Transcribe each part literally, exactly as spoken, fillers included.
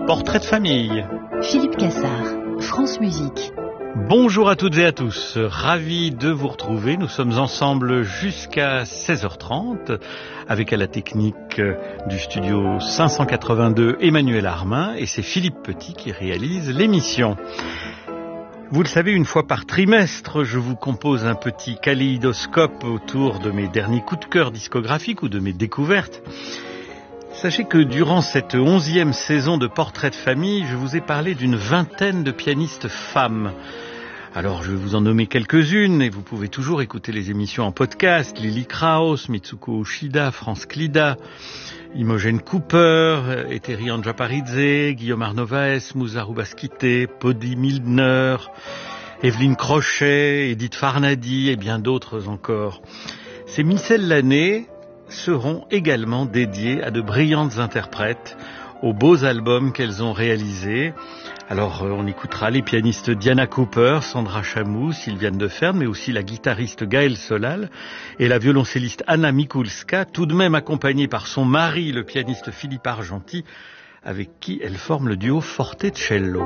Portrait de famille. Philippe Cassard, France Musique. Bonjour à toutes et à tous, ravi de vous retrouver. Nous sommes ensemble jusqu'à seize heures trente avec à la technique du studio cinq cent quatre-vingt-deux Emmanuel Armin et c'est Philippe Petit qui réalise l'émission. Vous le savez, une fois par trimestre, je vous compose un petit kaléidoscope autour de mes derniers coups de cœur discographiques ou de mes découvertes. Sachez que durant cette onzième saison de Portrait de famille, je vous ai parlé d'une vingtaine de pianistes femmes. Alors je vais vous en nommer quelques-unes et vous pouvez toujours écouter les émissions en podcast. Lily Krauss, Mitsuko Uchida, France Klida, Imogen Cooper, Eteri Andjaparidze, Guillaume Arnovaes, Musaru Baskite, Podi Mildner, Evelyne Crochet, Edith Farnadi et bien d'autres encore. Ces miscellanées seront également dédiées à de brillantes interprètes, aux beaux albums qu'elles ont réalisés. Alors on écoutera les pianistes Diana Cooper, Sandra Chamou, Sylviane Deferne, mais aussi la guitariste Gaëlle Solal et la violoncelliste Anna Mikulska, tout de même accompagnée par son mari, le pianiste Philippe Argenti, avec qui elle forme le duo Forte-Cello.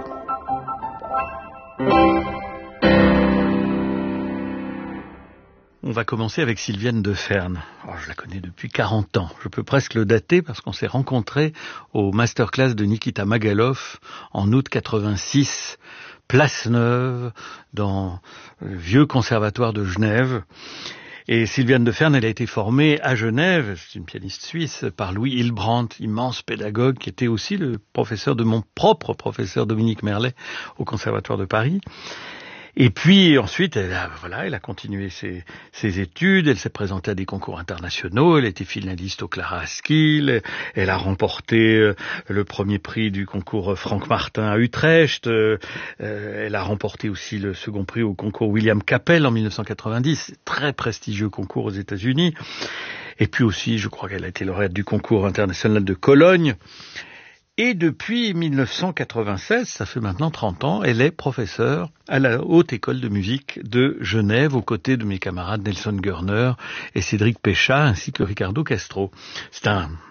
On va commencer avec Sylviane Deferne. Oh, je la connais depuis quarante ans. Je peux presque le dater parce qu'on s'est rencontrés au masterclass de Nikita Magalov en août quatre-vingt-six, Place Neuve, dans le vieux conservatoire de Genève. Et Sylviane Deferne, elle a été formée à Genève, c'est une pianiste suisse, par Louis Hilbrandt, immense pédagogue, qui était aussi le professeur de mon propre professeur Dominique Merlet au conservatoire de Paris. Et puis ensuite, elle a, voilà, elle a continué ses, ses études, elle s'est présentée à des concours internationaux, elle a été finaliste au Clara Askill, elle a remporté le premier prix du concours Franck Martin à Utrecht, euh, elle a remporté aussi le second prix au concours William Capell en mille neuf cent quatre-vingt-dix, très prestigieux concours aux États-Unis. Et puis aussi, je crois qu'elle a été lauréate du concours international de Cologne. Et depuis mille neuf cent quatre-vingt-seize, ça fait maintenant trente ans, elle est professeure à la Haute École de Musique de Genève, aux côtés de mes camarades Nelson Görner et Cédric Péchat, ainsi que Ricardo Castro. C'est un